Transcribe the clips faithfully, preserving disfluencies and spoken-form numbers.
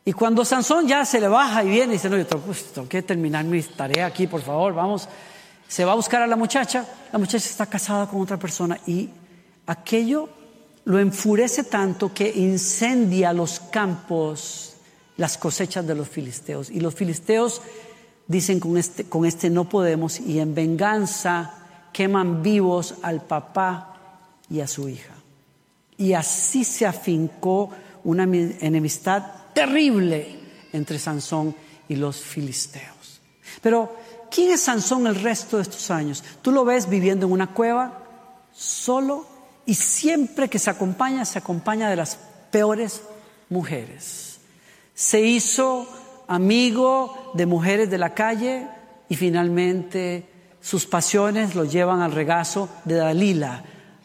Y cuando Sansón ya se le baja y viene y dice, no, yo tengo, pues, tengo que terminar mi tarea aquí, por favor, vamos. Se va a buscar a la muchacha, la muchacha está casada con otra persona y aquello lo enfurece tanto que incendia los campos, las cosechas de los filisteos. Y los filisteos dicen, con este, con este no podemos, y en venganza queman vivos al papá y a su hija. Y así se afincó una enemistad terrible entre Sansón y los filisteos. Pero ¿quién es Sansón el resto de estos años? Tú lo ves viviendo en una cueva, solo, y siempre que se acompaña, se acompaña de las peores mujeres. Se hizo amigo de mujeres de la calle y finalmente sus pasiones lo llevan al regazo de Dalila,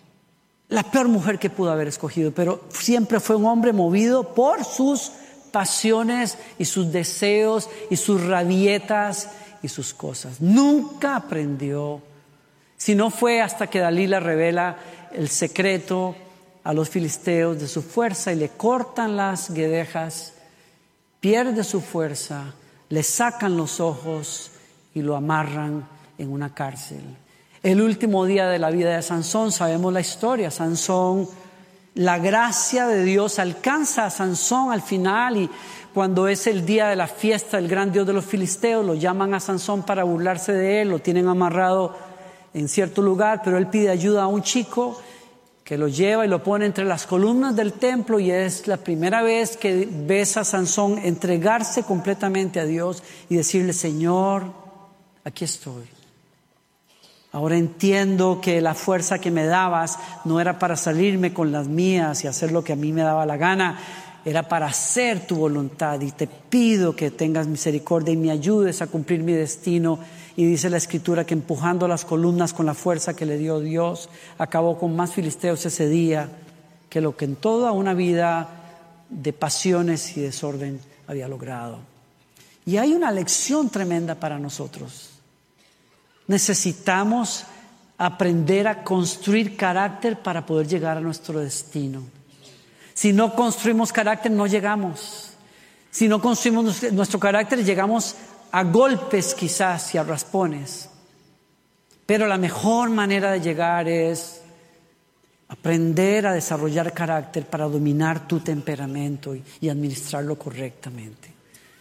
la peor mujer que pudo haber escogido, pero siempre fue un hombre movido por sus pasiones y sus deseos y sus rabietas y sus cosas. Nunca aprendió, si no fue hasta que Dalila revela el secreto a los filisteos de su fuerza y le cortan las guedejas, pierde su fuerza, le sacan los ojos y lo amarran en una cárcel. El último día de la vida de Sansón, sabemos la historia. Sansón, la gracia de Dios alcanza a Sansón al final, y cuando es el día de la fiesta del gran Dios de los filisteos, lo llaman a Sansón para burlarse de él, lo tienen amarrado en cierto lugar, pero él pide ayuda a un chico que lo lleva y lo pone entre las columnas del templo, y es la primera vez que ves a Sansón entregarse completamente a Dios y decirle, Señor, aquí estoy. Ahora entiendo que la fuerza que me dabas no era para salirme con las mías y hacer lo que a mí me daba la gana, era para hacer tu voluntad, y te pido que tengas misericordia y me ayudes a cumplir mi destino. Y dice la Escritura que empujando las columnas con la fuerza que le dio Dios, acabó con más filisteos ese día que lo que en toda una vida de pasiones y desorden había logrado. Y hay una lección tremenda para nosotros. Necesitamos aprender a construir carácter para poder llegar a nuestro destino. Si no construimos carácter, no llegamos. Si no construimos nuestro carácter, llegamos a golpes quizás y a raspones. Pero la mejor manera de llegar es aprender a desarrollar carácter para dominar tu temperamento y, y administrarlo correctamente.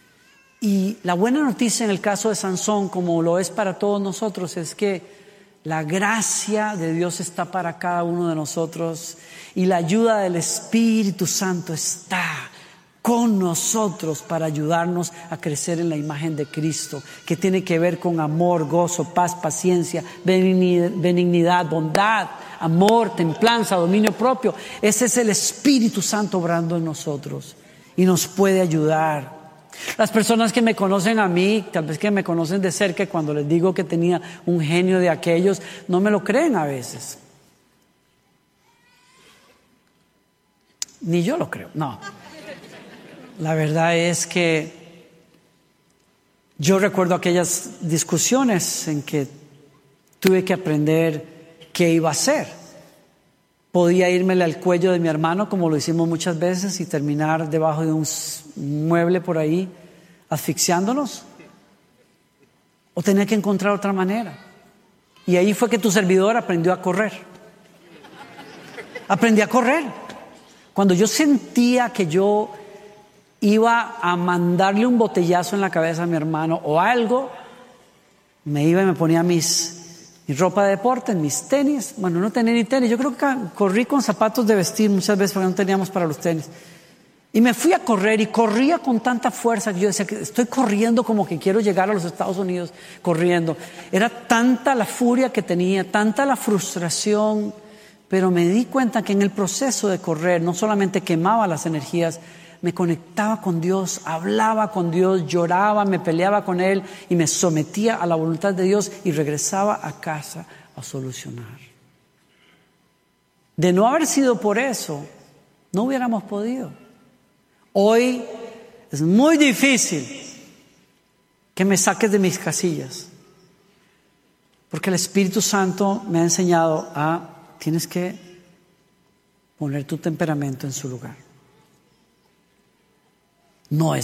Y la buena noticia en el caso de Sansón, como lo es para todos nosotros, es que la gracia de Dios está para cada uno de nosotros y la ayuda del Espíritu Santo está con nosotros para ayudarnos a crecer en la imagen de Cristo, que tiene que ver con amor, gozo, paz, paciencia, benignidad, bondad, amor, templanza, dominio propio. Ese es el Espíritu Santo obrando en nosotros y nos puede ayudar. Las personas que me conocen a mí, tal vez que me conocen de cerca, cuando les digo que tenía un genio de aquellos, no me lo creen a veces. Ni yo lo creo, no. La verdad es que yo recuerdo aquellas discusiones en que tuve que aprender qué iba a hacer. Podía írmele al cuello de mi hermano, como lo hicimos muchas veces, y terminar debajo de un mueble por ahí, asfixiándonos. O tenía que encontrar otra manera. Y ahí fue que tu servidor aprendió a correr. Aprendí a correr. Cuando yo sentía que yo iba a mandarle un botellazo en la cabeza a mi hermano o algo, me iba y me ponía mis... mi ropa de deporte, mis tenis. Bueno, no tenía ni tenis. Yo creo que corrí con zapatos de vestir muchas veces porque no teníamos para los tenis. Y me fui a correr y corría con tanta fuerza que yo decía que estoy corriendo como que quiero llegar a los Estados Unidos corriendo. Era tanta la furia que tenía, tanta la frustración, pero me di cuenta que en el proceso de correr no solamente quemaba las energías, me conectaba con Dios, hablaba con Dios, lloraba, me peleaba con Él y me sometía a la voluntad de Dios y regresaba a casa a solucionar. De no haber sido por eso, no hubiéramos podido. Hoy es muy difícil que me saques de mis casillas, porque el Espíritu Santo me ha enseñado a, tienes que poner tu temperamento en su lugar. No es